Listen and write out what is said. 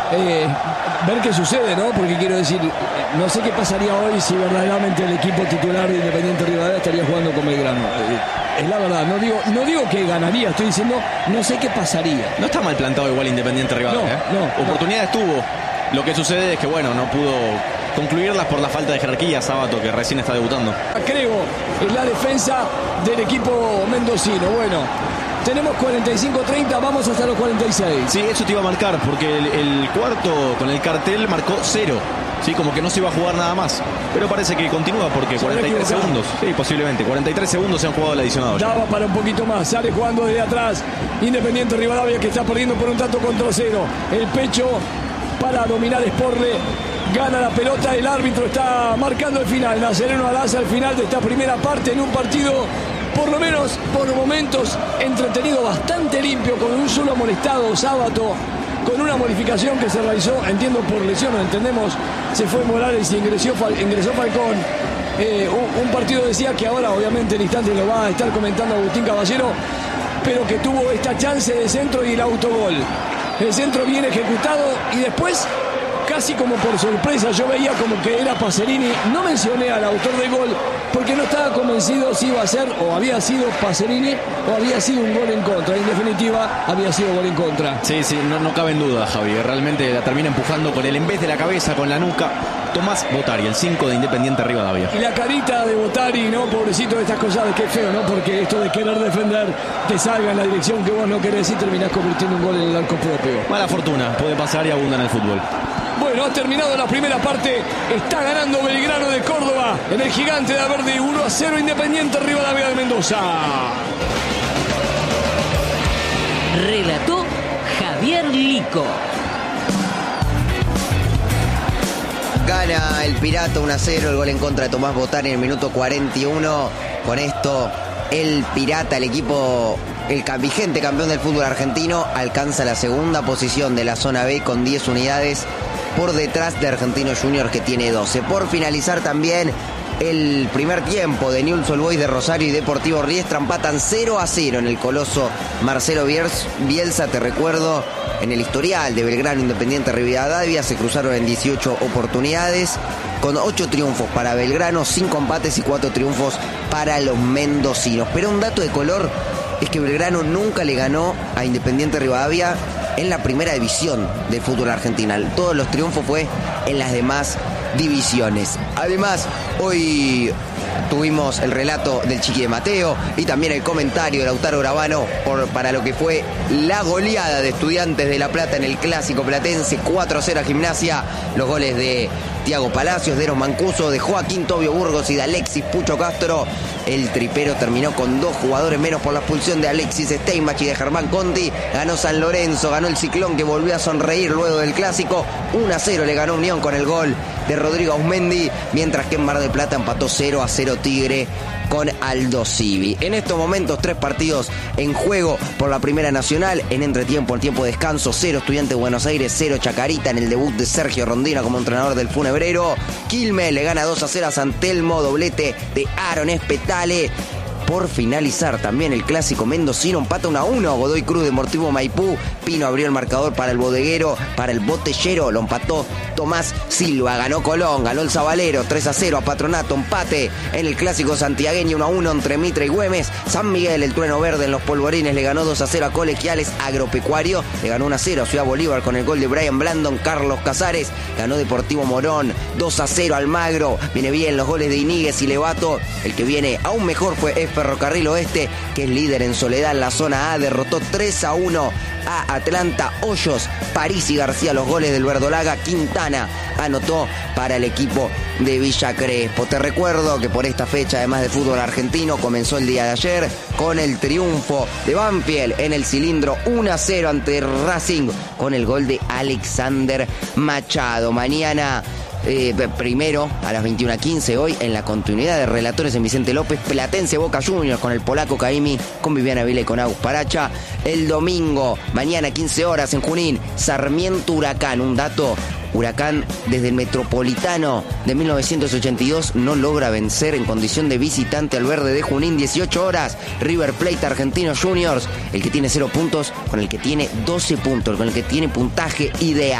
ver qué sucede, ¿no? Porque quiero decir, no sé qué pasaría hoy si verdaderamente el equipo titular de Independiente Rivadavia estaría jugando con Belgrano. Es la verdad, no digo que ganaría, estoy diciendo, no sé qué pasaría. No está mal plantado igual Independiente Rivadavia. Oportunidades tuvo. Lo que sucede es que, bueno, no pudo concluirlas por la falta de jerarquía. Sábato, que recién está debutando. Creo en la defensa del equipo mendocino. Bueno, tenemos 45-30, vamos hasta los 46. Sí, eso te iba a marcar, porque el cuarto con el cartel marcó 0. Sí, como que no se iba a jugar nada más. Pero parece que continúa porque 43 segundos. Sí, posiblemente. 43 segundos se han jugado el adicionado. Daba para un poquito más. Sale jugando desde atrás. Independiente Rivadavia, que está perdiendo por un tanto contra 0. El pecho para dominar Sporle. Gana la pelota. El árbitro está marcando el final. Nazareno Alaza al final de esta primera parte en un partido, por lo menos por momentos, entretenido, bastante limpio, con un solo amonestado, Sábato, con una modificación que se realizó, entiendo por lesión, no entendemos, se fue Morales y ingresó Falcón. Un partido, decía, que ahora obviamente el instante lo va a estar comentando Agustín Caballero, pero que tuvo esta chance de centro y el autogol. El centro bien ejecutado y después, casi como por sorpresa, yo veía como que era Pacerini. No mencioné al autor del gol porque no estaba convencido si iba a ser o había sido Pacerini o había sido un gol en contra. En definitiva, había sido gol en contra. Sí, no cabe en duda, Javier. Realmente la termina empujando con él en vez de la cabeza, con la nuca. Tomás Botari, el 5 de Independiente Rivadavia. Y la carita de Botari, ¿no? Pobrecito de estas cosas, qué feo, ¿no? Porque esto de querer defender te salga en la dirección que vos no querés y terminás convirtiendo un gol en el arco propio. Mala fortuna, puede pasar y abunda en el fútbol. Bueno, ha terminado la primera parte. Está ganando Belgrano de Córdoba en el Gigante de Verde, 1-0 Independiente Rivadavia de Mendoza. Relató Javier Lico. Gana el Pirata 1-0, el gol en contra de Tomás Botari en el minuto 41. Con esto, el Pirata, el equipo, el vigente campeón del fútbol argentino, alcanza la segunda posición de la zona B con 10 unidades por detrás de Argentino Junior, que tiene 12. Por finalizar también el primer tiempo de Newell's Old Boys de Rosario y Deportivo Riestra, empatan 0-0 en el coloso Marcelo Bielsa. Te recuerdo, en el historial de Belgrano Independiente Rivadavia se cruzaron en 18 oportunidades, con 8 triunfos para Belgrano, 5 empates y 4 triunfos para los mendocinos. Pero un dato de color es que Belgrano nunca le ganó a Independiente Rivadavia en la primera división del fútbol argentino. Todos los triunfos fue en las demás divisiones. Además, hoy tuvimos el relato del Chiqui de Mateo y también el comentario de Lautaro Gravano para lo que fue la goleada de Estudiantes de La Plata en el Clásico Platense, 4-0 a Gimnasia. Los goles de Tiago Palacios, de Eros Mancuso, de Joaquín Tobio Burgos y de Alexis Pucho Castro. El tripero terminó con 2 jugadores menos por la expulsión de Alexis Steinbach y de Germán Conti. Ganó San Lorenzo, ganó el Ciclón, que volvió a sonreír luego del Clásico. 1-0 le ganó Unión con el gol de Rodrigo Ausmendi, mientras que en Mar del Plata empató 0-0 Tigre con Aldo Civi. En estos momentos 3 partidos en juego por la Primera Nacional. En entretiempo, en tiempo de descanso, 0 Estudiantes de Buenos Aires, 0 Chacarita en el debut de Sergio Rondina como entrenador del Funebrero. Quilmes le gana 2-0 a San Telmo, doblete de Aaron Espetale. Por finalizar también el clásico mendocino, empata 1-1 Godoy Cruz de Deportivo Maipú. Pino abrió el marcador para el bodeguero, para el botellero lo empató Tomás Silva. Ganó Colón, ganó el Zabalero, 3-0 a Patronato. Empate en el clásico santiagueño, 1-1 entre Mitre y Güemes. San Miguel, el Trueno Verde en los Polvorines, le ganó 2-0 a Colegiales. Agropecuario le ganó 1-0 a Ciudad Bolívar con el gol de Brian Blandon. Carlos Casares ganó Deportivo Morón 2-0 Almagro. Viene bien los goles de Iníguez y Levato. El que viene aún mejor fue Ferrocarril Oeste, que es líder en soledad en la zona A. Derrotó 3-1 a Atlanta. Hoyos, París y García los goles del Verdolaga. Quintana anotó para el equipo de Villa Crespo. Te recuerdo que por esta fecha, además de fútbol argentino, comenzó el día de ayer con el triunfo de Banfield en el Cilindro 1-0 ante Racing con el gol de Alexander Machado. Mañana primero a las 21:15 hoy, en la continuidad de Relatores en Vicente López, Platense Boca Juniors con el polaco Caimi, con Viviana Vila y con Agus Paracha. El domingo, mañana 15 horas en Junín, Sarmiento Huracán. Un dato: Huracán desde el Metropolitano de 1982 no logra vencer en condición de visitante al Verde de Junín. 18 horas, River Plate Argentinos Juniors, el que tiene 0 puntos con el que tiene 12 puntos, con el que tiene puntaje ideal.